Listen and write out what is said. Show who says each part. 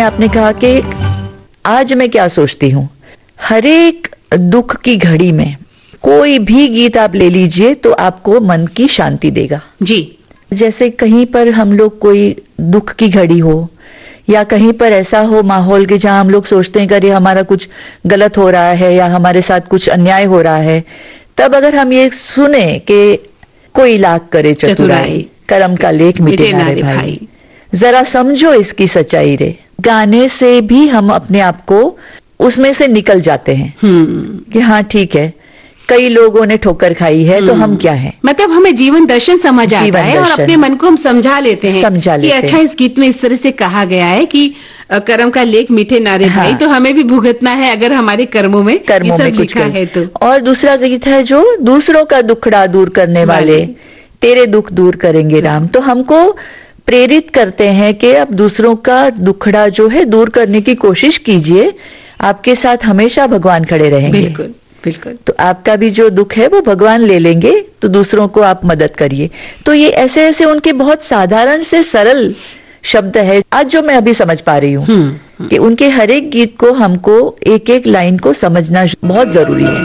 Speaker 1: आपने कहा कि आज मैं क्या सोचती हूँ, हर एक दुख की घड़ी में कोई भी गीत आप ले लीजिए तो आपको मन की शांति देगा
Speaker 2: जी।
Speaker 1: जैसे कहीं पर हम लोग कोई दुख की घड़ी हो या कहीं पर ऐसा हो माहौल के जहां हम लोग सोचते हैं कि अरे हमारा कुछ गलत हो रहा है या हमारे साथ कुछ अन्याय हो रहा है, तब अगर हम ये सुने कि कोई लाख करे चतुराई, कर्म का लेख मिटे ना रे भाई, जरा समझो इसकी सच्चाई रे, गाने से भी हम अपने आप को उसमें से निकल जाते हैं कि हाँ ठीक है, कई लोगों ने ठोकर खाई है तो हम क्या हैं।
Speaker 2: मतलब हमें जीवन दर्शन समझ आता है और अपने मन को हम समझा लेते हैं कि अच्छा इस गीत में इस तरह से कहा गया है कि कर्म का लेख मीठे नारे भाई, तो हमें भी भुगतना है अगर हमारे कर्मों में कुछ है तो।
Speaker 1: और दूसरा गीत है जो दूसरों का दुखड़ा दूर करने वाले तेरे दुख दूर करेंगे राम, तो हमको प्रेरित करते हैं कि अब दूसरों का दुखड़ा जो है दूर करने की कोशिश कीजिए, आपके साथ हमेशा भगवान खड़े रहेंगे।
Speaker 2: बिल्कुल बिल्कुल।
Speaker 1: तो आपका भी जो दुख है वो भगवान ले लेंगे, तो दूसरों को आप मदद करिए। तो ये ऐसे ऐसे उनके बहुत साधारण से सरल शब्द है आज जो मैं अभी समझ पा रही हूँ कि उनके हर एक गीत को हमको एक एक लाइन को समझना बहुत जरूरी है।